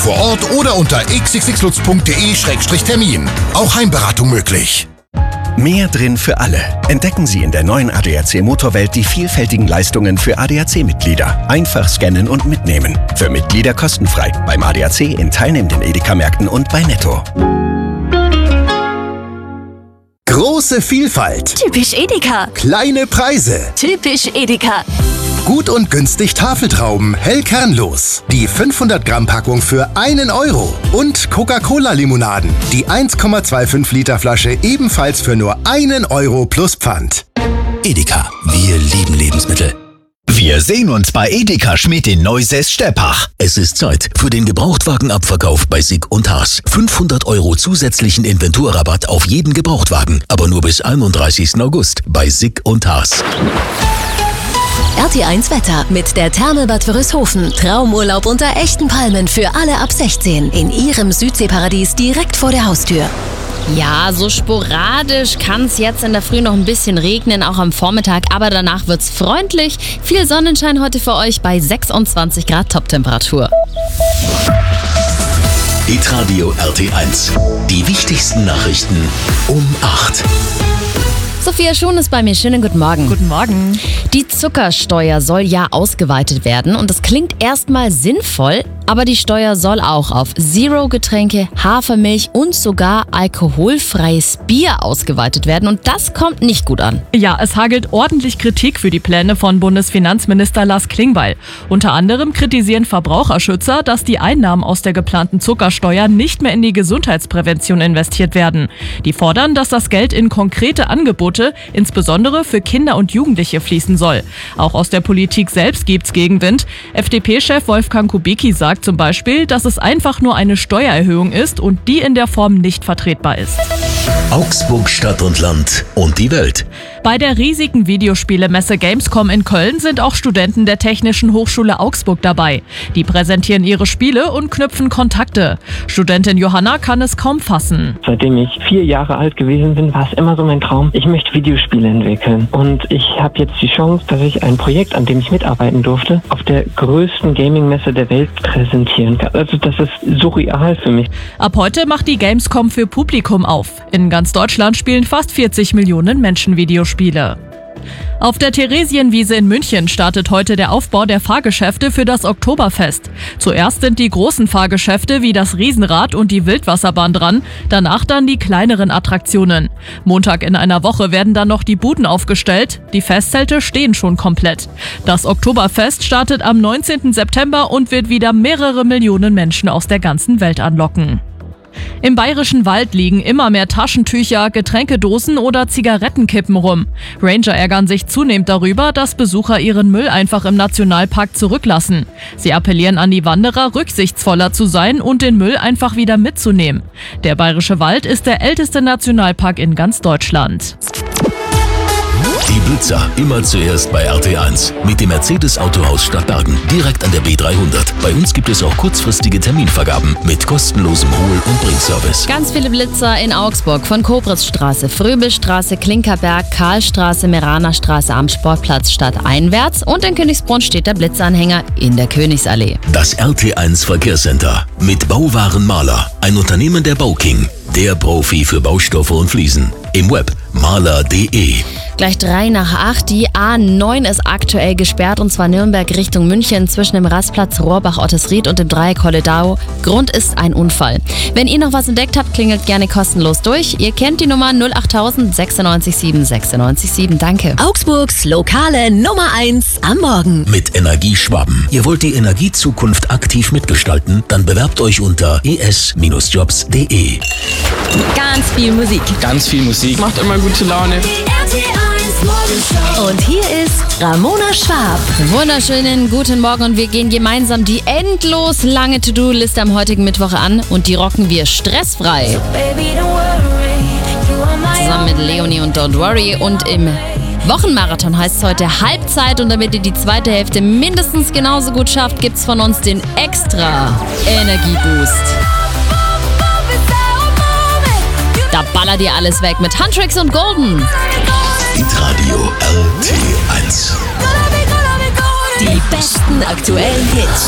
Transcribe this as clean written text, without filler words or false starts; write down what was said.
vor Ort oder unter xxlutz.de/termin. Auch Heimberatung möglich. Mehr drin für alle. Entdecken Sie in der neuen ADAC Motorwelt die vielfältigen Leistungen für ADAC-Mitglieder. Einfach scannen und mitnehmen. Für Mitglieder kostenfrei. Beim ADAC in teilnehmenden Edeka-Märkten und bei Netto. Große Vielfalt. Typisch Edeka. Kleine Preise. Typisch Edeka. Gut und günstig Tafeltrauben, hell kernlos. Die 500 Gramm Packung für 1 Euro. Und Coca-Cola-Limonaden. Die 1,25 Liter Flasche ebenfalls für nur 1 Euro plus Pfand. Edeka, wir lieben Lebensmittel. Wir sehen uns bei Edeka Schmidt in Neusäß-Steppach. Es ist Zeit für den Gebrauchtwagenabverkauf bei Sick und Haas. 500 Euro zusätzlichen Inventurrabatt auf jeden Gebrauchtwagen, aber nur bis 31. August bei Sick und Haas. RT1 Wetter mit der Therme Bad Wörishofen. Traumurlaub unter echten Palmen für alle ab 16 in Ihrem Südseeparadies direkt vor der Haustür. Ja, so sporadisch kann es jetzt in der Früh noch ein bisschen regnen, auch am Vormittag, aber danach wird's freundlich. Viel Sonnenschein heute für euch bei 26 Grad Toptemperatur. Hitradio RT1. Die wichtigsten Nachrichten um 8. Sophia Schuhn ist bei mir. Schönen guten Morgen. Guten Morgen. Die Zuckersteuer soll ja ausgeweitet werden und das klingt erstmal sinnvoll, aber die Steuer soll auch auf Zero-Getränke, Hafermilch und sogar alkoholfreies Bier ausgeweitet werden und das kommt nicht gut an. Ja, es hagelt ordentlich Kritik für die Pläne von Bundesfinanzminister Lars Klingbeil. Unter anderem kritisieren Verbraucherschützer, dass die Einnahmen aus der geplanten Zuckersteuer nicht mehr in die Gesundheitsprävention investiert werden. Die fordern, dass das Geld in konkrete Angebote, insbesondere für Kinder und Jugendliche, fließen soll. Auch aus der Politik selbst gibt's Gegenwind. FDP-Chef Wolfgang Kubicki sagt zum Beispiel, dass es einfach nur eine Steuererhöhung ist und die in der Form nicht vertretbar ist. Augsburg, Stadt und Land und die Welt. Bei der riesigen Videospielemesse Gamescom in Köln sind auch Studenten der Technischen Hochschule Augsburg dabei. Die präsentieren ihre Spiele und knüpfen Kontakte. Studentin Johanna kann es kaum fassen. Seitdem ich 4 Jahre alt gewesen bin, war es immer so mein Traum. Ich möchte Videospiele entwickeln. Und ich habe jetzt die Chance, dass ich ein Projekt, an dem ich mitarbeiten durfte, auf der größten Gaming-Messe der Welt präsentieren kann. Also das ist surreal für mich. Ab heute macht die Gamescom für Publikum auf. In ganz Deutschland spielen fast 40 Millionen Menschen Videospiele. Auf der Theresienwiese in München startet heute der Aufbau der Fahrgeschäfte für das Oktoberfest. Zuerst sind die großen Fahrgeschäfte wie das Riesenrad und die Wildwasserbahn dran, danach dann die kleineren Attraktionen. Montag in einer Woche werden dann noch die Buden aufgestellt, die Festzelte stehen schon komplett. Das Oktoberfest startet am 19. September und wird wieder mehrere Millionen Menschen aus der ganzen Welt anlocken. Im Bayerischen Wald liegen immer mehr Taschentücher, Getränkedosen oder Zigarettenkippen rum. Ranger ärgern sich zunehmend darüber, dass Besucher ihren Müll einfach im Nationalpark zurücklassen. Sie appellieren an die Wanderer, rücksichtsvoller zu sein und den Müll einfach wieder mitzunehmen. Der Bayerische Wald ist der älteste Nationalpark in ganz Deutschland. Die Blitzer immer zuerst bei RT1 mit dem Mercedes Autohaus Stadtbergen direkt an der B300. Bei uns gibt es auch kurzfristige Terminvergaben mit kostenlosem Hol- und Bringservice. Ganz viele Blitzer in Augsburg von Kobritzstraße, Fröbelstraße, Klinkerberg, Karlstraße, Meranerstraße am Sportplatz stadteinwärts und in Königsbrunn steht der Blitzanhänger in der Königsallee. Das RT1 Verkehrscenter mit Bauwaren Maler, ein Unternehmen der Bauking, der Profi für Baustoffe und Fliesen. Im Web maler.de. Gleich 7:03. Die A9 ist aktuell gesperrt und zwar Nürnberg Richtung München zwischen dem Rastplatz Rohrbach-Ottersried und dem Dreieck Holledau. Grund ist ein Unfall. Wenn ihr noch was entdeckt habt, klingelt gerne kostenlos durch. Ihr kennt die Nummer 08000 96 7 96 7. Danke. Augsburgs lokale Nummer 1 am Morgen. Mit Energieschwaben. Ihr wollt die Energiezukunft aktiv mitgestalten? Dann bewerbt euch unter es-jobs.de. Ganz viel Musik. Ganz viel Musik. Macht immer gute Laune. Und hier ist Ramona Schwab. Wunderschönen guten Morgen und wir gehen gemeinsam die endlos lange To-Do-Liste am heutigen Mittwoch an und die rocken wir stressfrei. Zusammen mit Leonie und Don't Worry und im Wochenmarathon heißt es heute Halbzeit und damit ihr die zweite Hälfte mindestens genauso gut schafft, gibt's von uns den extra Energieboost. Da ballert ihr alles weg mit Huntrix und Golden. Hitradio RT1. Die besten aktuellen Hits.